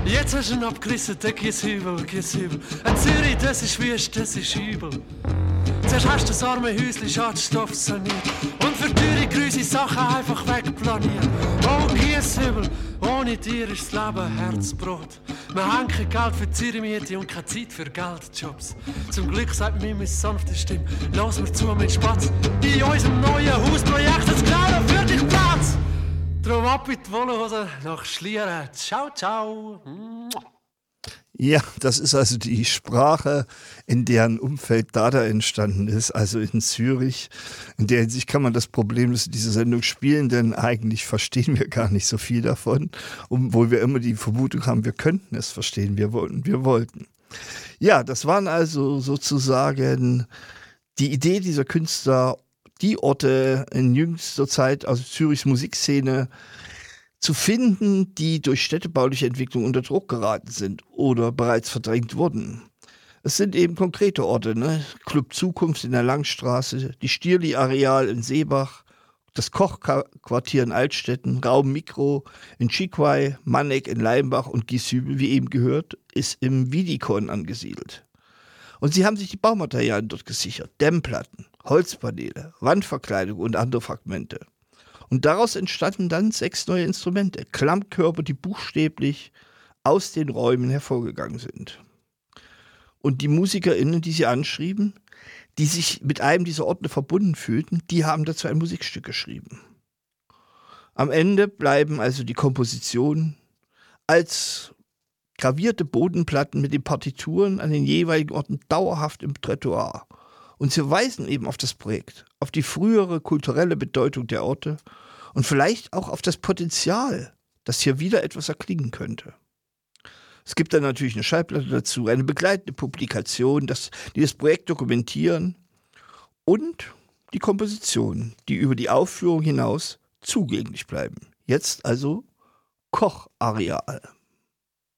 Jetzt hast du ihn abgerissen, dann geht's übel. Zürich, das ist Wüste, das ist übel. Zuerst hast du das arme Häuschen Schadstoff saniert und für teure Grüße Sachen einfach wegplaniert. Oh, Giesshübel, ohne dir ist das Leben Herzbrot. Wir haben kein Geld für Zürich-Miete und keine Zeit für Geldjobs. Zum Glück sagt mir meine sanfte Stimme, lass mir zu mit Spatz. In unserem neuen Hausprojekt hat's genau noch für dich Platz. Drum ab in die Wollhose nach Schlieren. Ciao, ciao. Ja, das ist also die Sprache, in deren Umfeld Dada entstanden ist, also in Zürich. In der Hinsicht kann man das problemlos in dieser Sendung spielen, denn eigentlich verstehen wir gar nicht so viel davon, obwohl wir immer die Vermutung haben, wir könnten es verstehen, wir wollten. Ja, das waren also sozusagen die Idee dieser Künstler, die Orte in jüngster Zeit, also Zürichs Musikszene, zu finden, die durch städtebauliche Entwicklung unter Druck geraten sind oder bereits verdrängt wurden. Es sind eben konkrete Orte, ne? Club Zukunft in der Langstraße, die Stierli-Areal in Seebach, das Kochquartier in Altstetten, Raum Mikro in Schikwai, Manneck in Leimbach und Gieshübel, wie eben gehört, ist im Wiedikon angesiedelt. Und sie haben sich die Baumaterialien dort gesichert, Dämmplatten, Holzpaneele, Wandverkleidung und andere Fragmente. Und daraus entstanden dann 6 neue Instrumente, Klammkörper, die buchstäblich aus den Räumen hervorgegangen sind. Und die MusikerInnen, die sie anschrieben, die sich mit einem dieser Orte verbunden fühlten, die haben dazu ein Musikstück geschrieben. Am Ende bleiben also die Kompositionen als gravierte Bodenplatten mit den Partituren an den jeweiligen Orten dauerhaft im Trottoir. Und sie weisen eben auf das Projekt, auf die frühere kulturelle Bedeutung der Orte und vielleicht auch auf das Potenzial, dass hier wieder etwas erklingen könnte. Es gibt dann natürlich eine Schallplatte dazu, eine begleitende Publikation, die das Projekt dokumentieren und die Kompositionen, die über die Aufführung hinaus zugänglich bleiben. Jetzt also Kochareal.